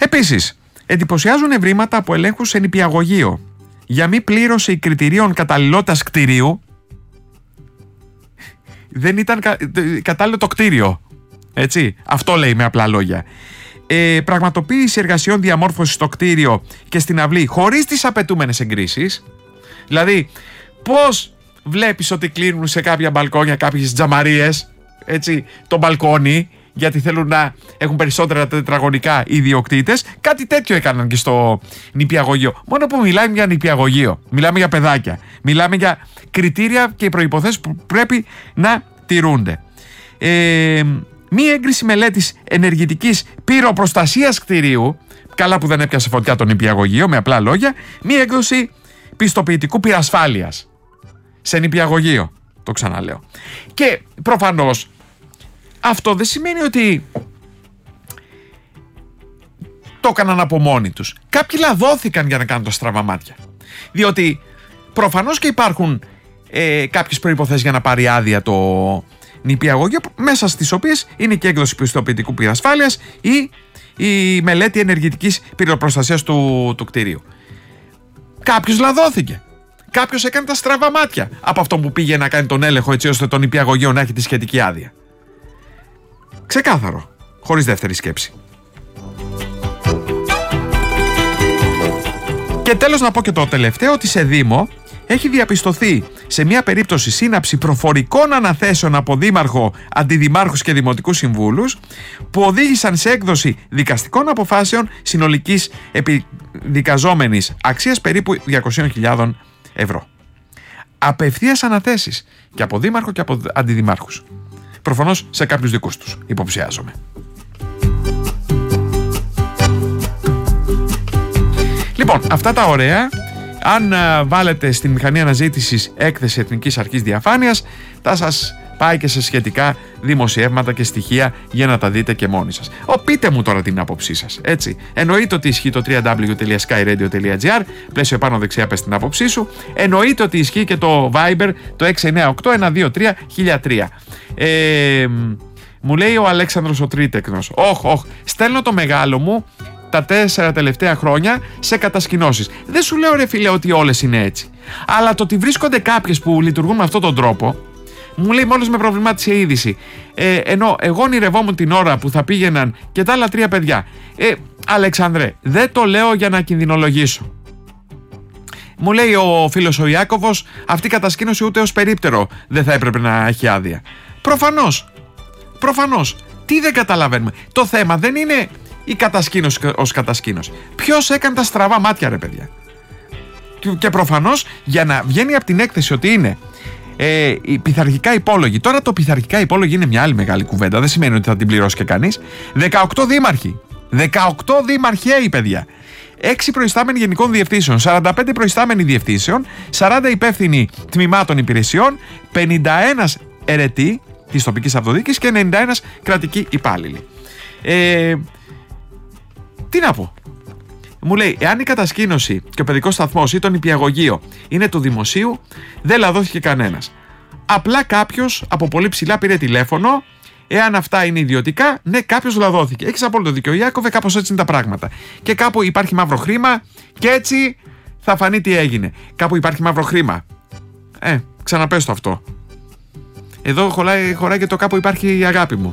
Επίσης, εντυπωσιάζουν ευρήματα από ελέγχους σε νηπιαγωγείο για μη πλήρωση κριτηρίων καταλληλότητας κτηρίου. Δεν ήταν κατάλληλο το κτίριο. Έτσι, αυτό λέει με απλά λόγια. Πραγματοποίηση εργασιών διαμόρφωσης στο κτίριο και στην αυλή χωρίς τις απαιτούμενες εγκρίσεις. Δηλαδή, πώς βλέπεις ότι κλείνουν σε κάποια μπαλκόνια κάποιες τζαμαρίες, έτσι, το μπαλκόνι, γιατί θέλουν να έχουν περισσότερα τετραγωνικά ιδιοκτήτες. Κάτι τέτοιο έκαναν και στο νηπιαγωγείο. Μόνο που μιλάμε για νηπιαγωγείο, μιλάμε για παιδάκια, μιλάμε για κριτήρια και προϋποθέσεις που πρέπει να τηρούνται. Μη έγκριση μελέτης ενεργητικής πυροπροστασίας κτηρίου, καλά που δεν έπιασε φωτιά το νηπιαγωγείο, με απλά λόγια. Μη έκδοση πιστοποιητικού πυρασφάλειας σε νηπιαγωγείο, το ξαναλέω. Και προφανώς αυτό δεν σημαίνει ότι το έκαναν από μόνοι τους. Κάποιοι λαδώθηκαν για να κάνουν τα στραβά μάτια. Διότι προφανώς και υπάρχουν κάποιες προϋποθέσεις για να πάρει άδεια το νηπιαγωγείο, μέσα στις οποίες είναι και έκδοση πιστοποιητικού πυρασφάλειας ή η μελέτη ενεργητικής πυροπροστασίας του κτηρίου. Κάποιος λαδώθηκε. Κάποιος έκανε τα στραβά μάτια από αυτό που πήγε να κάνει τον έλεγχο, έτσι ώστε το νηπιαγωγείο να έχει τη σχετική άδεια. Ξεκάθαρο, χωρίς δεύτερη σκέψη. Και τέλος να πω και το τελευταίο, ότι σε Δήμο έχει διαπιστωθεί σε μια περίπτωση σύναψη προφορικών αναθέσεων από δήμαρχο, αντιδημάρχους και δημοτικούς συμβούλους που οδήγησαν σε έκδοση δικαστικών αποφάσεων συνολικής επιδικαζόμενης αξίας περίπου 200.000 ευρώ. Απευθείας αναθέσεις και από δήμαρχο και από αντιδημάρχους. Προφανώς σε κάποιους δικούς τους, υποψιάζομαι. Λοιπόν, αυτά τα ωραία, αν βάλετε στην μηχανή αναζήτησης έκθεση Εθνικής Αρχής Διαφάνειας, θα σας πάει και σε σχετικά δημοσιεύματα και στοιχεία για να τα δείτε και μόνοι σας. Πείτε μου τώρα την άποψή σας, έτσι. Εννοείται ότι ισχύει το www.skyradio.gr, πλαίσιο επάνω δεξιά πες την άποψή σου. Εννοείται ότι ισχύει και το Viber, το 698-123-1003. Μου λέει ο Αλέξανδρος ο Τρίτεκνος, στέλνω το μεγάλο μου τα 4 τελευταία χρόνια σε κατασκηνώσεις. Δεν σου λέω ρε φίλε ότι όλες είναι έτσι. Αλλά το ότι βρίσκονται κάποιες που λειτουργούν με αυτόν τον τρόπο, μου λέει μόλις με προβλημάτισε η είδηση. Ενώ εγώ ονειρευόμουν την ώρα που θα πήγαιναν και τα άλλα 3 παιδιά. Αλεξανδρέ, δεν το λέω για να κινδυνολογήσω. Μου λέει ο φίλος ο Ιάκωβος, αυτή η κατασκήνωση ούτε ως περίπτερο δεν θα έπρεπε να έχει άδεια. Προφανώς. Τι δεν καταλαβαίνουμε. Το θέμα δεν είναι η κατασκήνωση ως κατασκήνωση. Ποιος έκανε τα στραβά μάτια ρε παιδιά. Και προφανώς για να βγαίνει από την έκθεση ότι είναι οι πειθαρχικά υπόλογοι. Τώρα το πειθαρχικά υπόλογοι είναι μια άλλη μεγάλη κουβέντα. Δεν σημαίνει ότι θα την πληρώσει και κανείς. 18 δήμαρχοι. 18 δήμαρχοι, παιδιά. 6 προϊστάμενοι γενικών διευθύνσεων, 45 προϊστάμενοι διευθύνσεων, 40 υπεύθυνοι τμήματων υπηρεσιών, 51 ερετοί της τοπικής αυτοδιοίκησης και 91 κρατικοί υπάλληλοι. Τι να πω. Μου λέει, εάν η κατασκήνωση και ο παιδικός σταθμός ή το νηπιαγωγείο είναι του δημοσίου, δεν λαδώθηκε κανένας. Απλά κάποιος από πολύ ψηλά πήρε τηλέφωνο. Εάν αυτά είναι ιδιωτικά, ναι, κάποιος λαδώθηκε. Έχεις απόλυτο δίκιο, Ιάκωβε, κάπως έτσι είναι τα πράγματα. Και κάπου υπάρχει μαύρο χρήμα και έτσι θα φανεί τι έγινε. Κάπου υπάρχει μαύρο χρήμα. Ξαναπες το αυτό. Εδώ χωράει και το κάπου υπάρχει η αγάπη μου.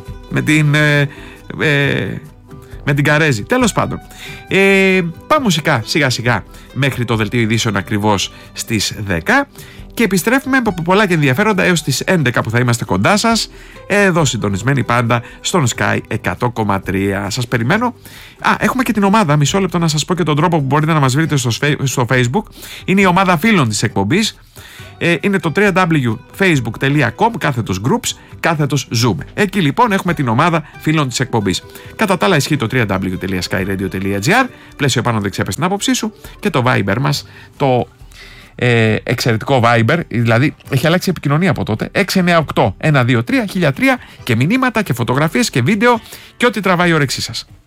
Με την Καρέζη. Τέλος πάντων. Πάμε μουσικά σιγά σιγά μέχρι το δελτίο ειδήσεων ακριβώς στις 10 και επιστρέφουμε από πολλά και ενδιαφέροντα έως τις 11 που θα είμαστε κοντά σας, εδώ συντονισμένοι πάντα στον Sky 100,3. Σας περιμένω. Έχουμε και την ομάδα, μισό λεπτό να σας πω και τον τρόπο που μπορείτε να μας βρείτε στο Facebook. Είναι η ομάδα φίλων της εκπομπής. Είναι το www.facebook.com/groups /zoom. Εκεί λοιπόν έχουμε την ομάδα φίλων της εκπομπής. Κατά τα άλλα ισχύει το www.skyradio.gr, πλαίσιο επάνω δεξιά πες την άποψή σου, και το Viber μας, το εξαιρετικό Viber, δηλαδή έχει αλλάξει η επικοινωνία από τότε, 698-123-1003, και μηνύματα και φωτογραφίες και βίντεο και ό,τι τραβάει η όρεξή σας.